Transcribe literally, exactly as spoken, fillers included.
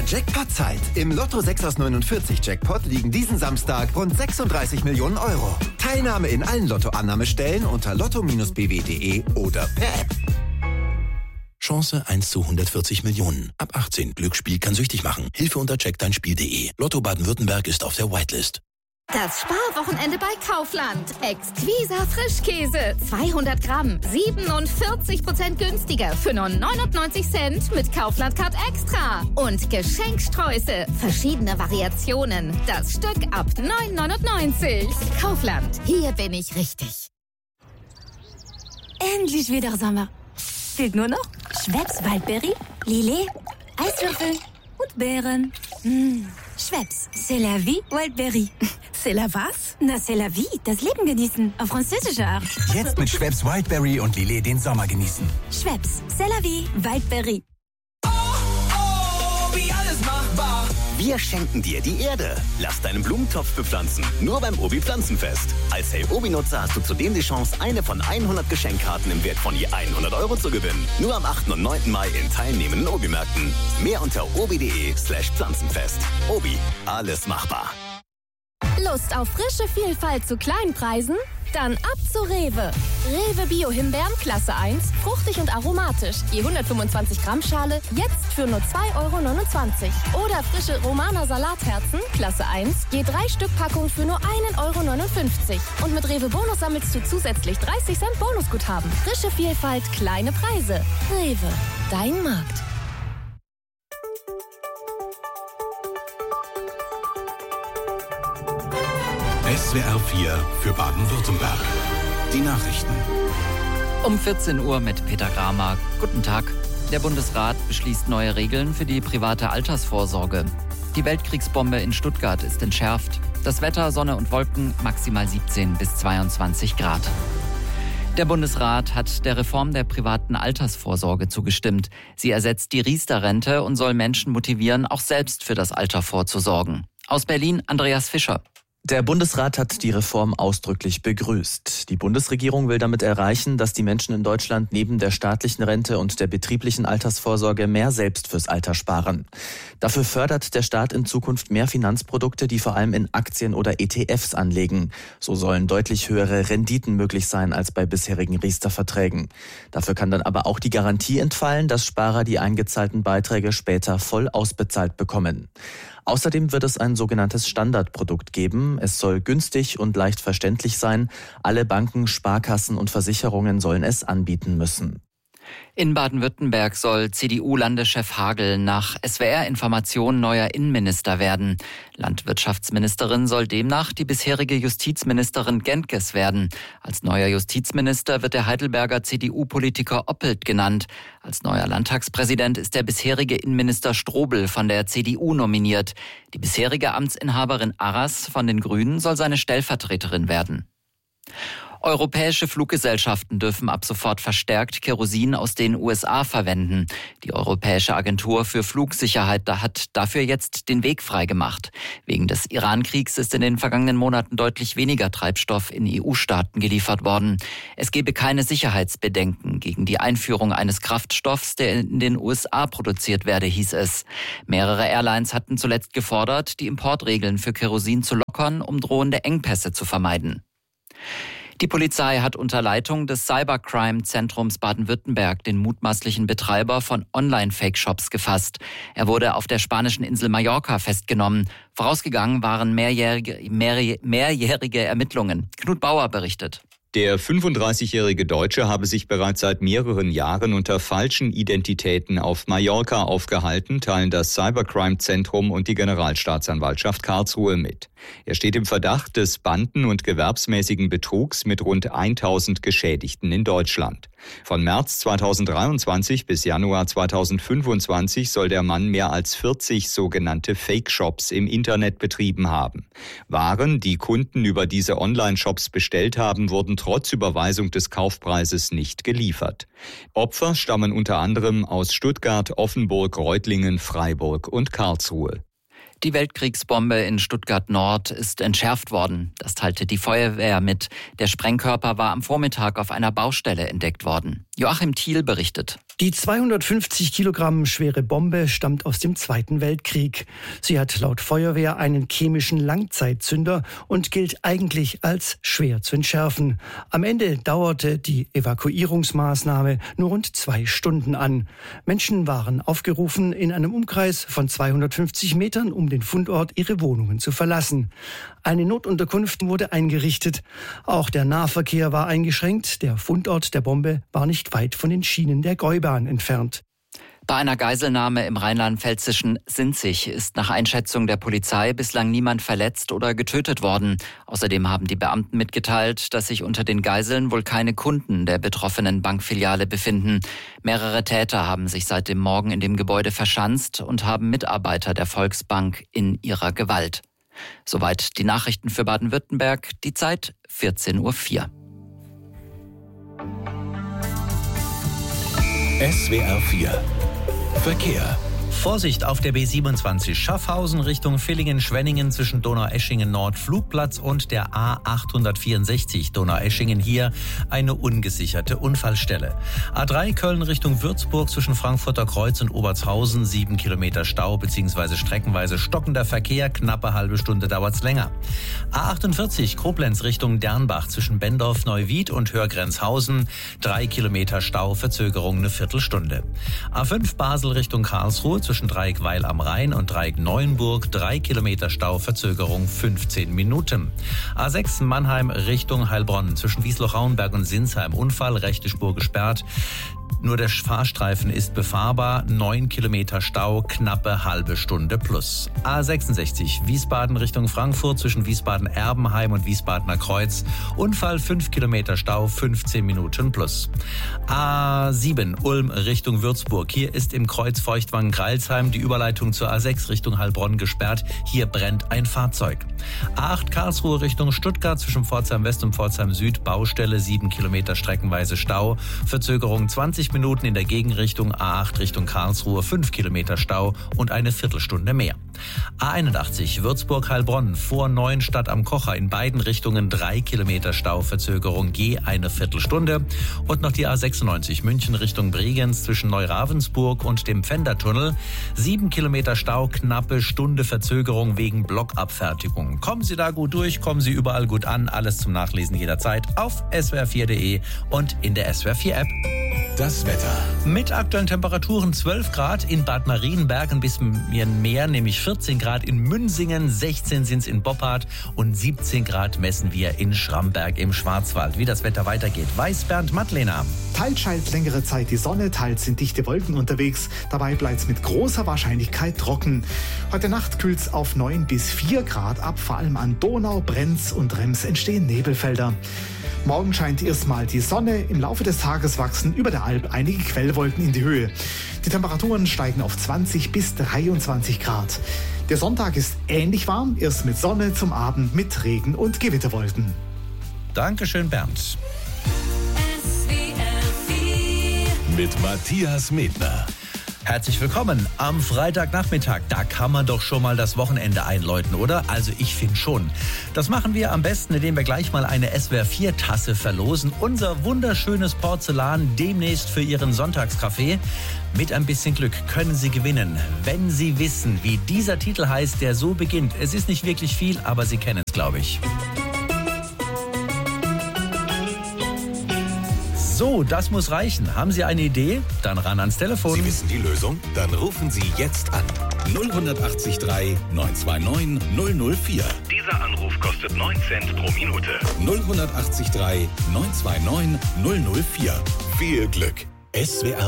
Jackpot-Zeit. Im Lotto sechs aus neunundvierzig Jackpot liegen diesen Samstag rund sechsunddreißig Millionen Euro. Teilnahme in allen Lottoannahmestellen unter lotto Bindestrich b w punkt de oder per App. Chance eins zu hundertvierzig Millionen. Ab achtzehn. Glücksspiel kann süchtig machen. Hilfe unter check dein spiel punkt de. Lotto Baden-Württemberg ist auf der Whitelist. Das Sparwochenende bei Kaufland. Exquisa Frischkäse. zweihundert Gramm. siebenundvierzig Prozent günstiger für nur neunundneunzig Cent mit Kaufland Card Extra. Und Geschenksträuße. Verschiedene Variationen. Das Stück ab neun neunundneunzig. Kaufland. Hier bin ich richtig. Endlich wieder Sommer. Fehlt nur noch Schweppes Waldberry, Lillet, Eiswürfel und Beeren. Mmh. Schweppes, c'est la vie, Wildberry. C'est la was? Na, c'est la vie, das Leben genießen, auf französische Art. Jetzt mit Schweppes Wildberry und Lillet den Sommer genießen. Schweppes, c'est la vie, Wildberry. Oh, oh, wie alles machbar. Wir schenken dir die Erde. Lass deinen Blumentopf bepflanzen. Nur beim Obi Pflanzenfest. Als Hey Obi-Nutzer hast du zudem die Chance, eine von hundert Geschenkkarten im Wert von je hundert Euro zu gewinnen. Nur am achten und neunten Mai in teilnehmenden Obi-Märkten. Mehr unter obi.de slash Pflanzenfest. Obi, alles machbar. Lust auf frische Vielfalt zu kleinen Preisen? Dann ab zu Rewe. Rewe Bio-Himbeeren Klasse eins, fruchtig und aromatisch. Je hundertfünfundzwanzig Gramm Schale, jetzt für nur zwei Euro neunundzwanzig. Oder frische Romana Salatherzen Klasse eins, je drei Stück Packung für nur ein Euro neunundfünfzig. Und mit Rewe Bonus sammelst du zusätzlich dreißig Cent Bonusguthaben. Frische Vielfalt, kleine Preise. Rewe, dein Markt. S W R vier für Baden-Württemberg. Die Nachrichten. Um vierzehn Uhr mit Peter Gramer. Guten Tag. Der Bundesrat beschließt neue Regeln für die private Altersvorsorge. Die Weltkriegsbombe in Stuttgart ist entschärft. Das Wetter, Sonne und Wolken, maximal siebzehn bis zweiundzwanzig Grad. Der Bundesrat hat der Reform der privaten Altersvorsorge zugestimmt. Sie ersetzt die Riester-Rente und soll Menschen motivieren, auch selbst für das Alter vorzusorgen. Aus Berlin, Andreas Fischer. Der Bundesrat hat die Reform ausdrücklich begrüßt. Die Bundesregierung will damit erreichen, dass die Menschen in Deutschland neben der staatlichen Rente und der betrieblichen Altersvorsorge mehr selbst fürs Alter sparen. Dafür fördert der Staat in Zukunft mehr Finanzprodukte, die vor allem in Aktien oder E T Fs anlegen. So sollen deutlich höhere Renditen möglich sein als bei bisherigen Riester-Verträgen. Dafür kann dann aber auch die Garantie entfallen, dass Sparer die eingezahlten Beiträge später voll ausbezahlt bekommen. Außerdem wird es ein sogenanntes Standardprodukt geben. Es soll günstig und leicht verständlich sein. Alle Banken, Sparkassen und Versicherungen sollen es anbieten müssen. In Baden-Württemberg soll C D U-Landeschef Hagel nach S W R-Informationen neuer Innenminister werden. Landwirtschaftsministerin soll demnach die bisherige Justizministerin Gentges werden. Als neuer Justizminister wird der Heidelberger C D U-Politiker Oppelt genannt. Als neuer Landtagspräsident ist der bisherige Innenminister Strobel von der C D U nominiert. Die bisherige Amtsinhaberin Arras von den Grünen soll seine Stellvertreterin werden. Europäische Fluggesellschaften dürfen ab sofort verstärkt Kerosin aus den U S A verwenden. Die Europäische Agentur für Flugsicherheit hat dafür jetzt den Weg freigemacht. Wegen des Iran-Kriegs ist in den vergangenen Monaten deutlich weniger Treibstoff in E U-Staaten geliefert worden. Es gebe keine Sicherheitsbedenken gegen die Einführung eines Kraftstoffs, der in den U S A produziert werde, hieß es. Mehrere Airlines hatten zuletzt gefordert, die Importregeln für Kerosin zu lockern, um drohende Engpässe zu vermeiden. Die Polizei hat unter Leitung des Cybercrime-Zentrums Baden-Württemberg den mutmaßlichen Betreiber von Online-Fake-Shops gefasst. Er wurde auf der spanischen Insel Mallorca festgenommen. Vorausgegangen waren mehrjährige, mehr, mehrjährige Ermittlungen. Knut Bauer berichtet. Der fünfunddreißigjährige Deutsche habe sich bereits seit mehreren Jahren unter falschen Identitäten auf Mallorca aufgehalten, teilen das Cybercrime-Zentrum und die Generalstaatsanwaltschaft Karlsruhe mit. Er steht im Verdacht des banden- und gewerbsmäßigen Betrugs mit rund tausend Geschädigten in Deutschland. Von März zweitausenddreiundzwanzig bis Januar zweitausendfünfundzwanzig soll der Mann mehr als vierzig sogenannte Fake-Shops im Internet betrieben haben. Waren, die Kunden über diese Online-Shops bestellt haben, wurden trotz Überweisung des Kaufpreises nicht geliefert. Opfer stammen unter anderem aus Stuttgart, Offenburg, Reutlingen, Freiburg und Karlsruhe. Die Weltkriegsbombe in Stuttgart-Nord ist entschärft worden. Das teilte die Feuerwehr mit. Der Sprengkörper war am Vormittag auf einer Baustelle entdeckt worden. Joachim Thiel berichtet. Die zweihundertfünfzig Kilogramm schwere Bombe stammt aus dem Zweiten Weltkrieg. Sie hat laut Feuerwehr einen chemischen Langzeitzünder und gilt eigentlich als schwer zu entschärfen. Am Ende dauerte die Evakuierungsmaßnahme nur rund zwei Stunden an. Menschen waren aufgerufen, in einem Umkreis von zweihundertfünfzig Metern um den Fundort ihre Wohnungen zu verlassen. Eine Notunterkunft wurde eingerichtet. Auch der Nahverkehr war eingeschränkt. Der Fundort der Bombe war nicht weit von den Schienen der Gäubahn entfernt. Bei einer Geiselnahme im rheinland-pfälzischen Sinzig ist nach Einschätzung der Polizei bislang niemand verletzt oder getötet worden. Außerdem haben die Beamten mitgeteilt, dass sich unter den Geiseln wohl keine Kunden der betroffenen Bankfiliale befinden. Mehrere Täter haben sich seit dem Morgen in dem Gebäude verschanzt und haben Mitarbeiter der Volksbank in ihrer Gewalt. Soweit die Nachrichten für Baden-Württemberg. Die Zeit vierzehn Uhr vier. S W R vier Verkehr. Vorsicht auf der B siebenundzwanzig Schaffhausen Richtung Villingen-Schwenningen zwischen Donaueschingen Nord Flugplatz und der A achthundertvierundsechzig Donaueschingen. Hier eine ungesicherte Unfallstelle. A drei Köln Richtung Würzburg zwischen Frankfurter Kreuz und Obertshausen. Sieben Kilometer Stau bzw. streckenweise stockender Verkehr. Knappe halbe Stunde dauert's länger. A achtundvierzig Koblenz Richtung Dernbach zwischen Bendorf-Neuwied und Hörgrenzhausen. Drei Kilometer Stau, Verzögerung eine Viertelstunde. A fünf Basel Richtung Karlsruhe zwischen Dreieck Weil am Rhein und Dreieck Neuenburg, drei Kilometer Stau, Verzögerung fünfzehn Minuten. A sechs Mannheim Richtung Heilbronn zwischen Wiesloch-Rauenberg und Sinsheim, Unfall, rechte Spur gesperrt. Nur der Fahrstreifen ist befahrbar, neun Kilometer Stau, knappe halbe Stunde plus. A sechsundsechzig Wiesbaden Richtung Frankfurt zwischen Wiesbaden-Erbenheim und Wiesbadener Kreuz. Unfall, fünf Kilometer Stau, fünfzehn Minuten plus. A sieben Ulm Richtung Würzburg. Hier ist im Kreuz Feuchtwangen-Greilsheim die Überleitung zur A sechs Richtung Heilbronn gesperrt. Hier brennt ein Fahrzeug. A acht Karlsruhe Richtung Stuttgart zwischen Pforzheim West und Pforzheim Süd. Baustelle, sieben Kilometer streckenweise Stau. Verzögerung zwanzig Minuten in der Gegenrichtung. A acht Richtung Karlsruhe, fünf Kilometer Stau und eine Viertelstunde mehr. A einundachtzig Würzburg-Heilbronn vor Neuenstadt am Kocher in beiden Richtungen drei Kilometer Stau, Verzögerung je eine Viertelstunde. Und noch die A sechsundneunzig München Richtung Bregenz zwischen Neuravensburg und dem Pfändertunnel. sieben Kilometer Stau, knappe Stunde Verzögerung wegen Blockabfertigung. Kommen Sie da gut durch, kommen Sie überall gut an. Alles zum Nachlesen jederzeit auf S W R vier Punkt de und in der S W R vier App. Das Wetter. Mit aktuellen Temperaturen zwölf Grad in Bad Marienberg, ein bisschen mehr, nämlich vierzehn Grad in Münsingen, sechzehn sind es in Boppard und siebzehn Grad messen wir in Schramberg im Schwarzwald. Wie das Wetter weitergeht, weiß Bernd Madlena. Teils scheint längere Zeit die Sonne, teils sind dichte Wolken unterwegs. Dabei bleibt es mit großer Wahrscheinlichkeit trocken. Heute Nacht kühlt es auf neun bis vier Grad ab. Vor allem an Donau, Brenz und Rems entstehen Nebelfelder. Morgen scheint erstmal die Sonne. Im Laufe des Tages wachsen über der Alp einige Quellwolken in die Höhe. Die Temperaturen steigen auf zwanzig bis dreiundzwanzig Grad. Der Sonntag ist ähnlich warm, erst mit Sonne, zum Abend mit Regen und Gewitterwolken. Dankeschön, Bernd. Mit Matthias Medner. Herzlich willkommen am Freitagnachmittag. Da kann man doch schon mal das Wochenende einläuten, oder? Also ich finde schon. Das machen wir am besten, indem wir gleich mal eine S W R vier Tasse verlosen. Unser wunderschönes Porzellan demnächst für Ihren Sonntagskaffee. Mit ein bisschen Glück können Sie gewinnen, wenn Sie wissen, wie dieser Titel heißt, der so beginnt. Es ist nicht wirklich viel, aber Sie kennen es, glaube ich. So, das muss reichen. Haben Sie eine Idee? Dann ran ans Telefon. Sie wissen die Lösung? Dann rufen Sie jetzt an. null acht drei neun zwei neun null null vier. Dieser Anruf kostet neun Cent pro Minute. null acht drei neun zwei neun null null vier. Viel Glück. S W R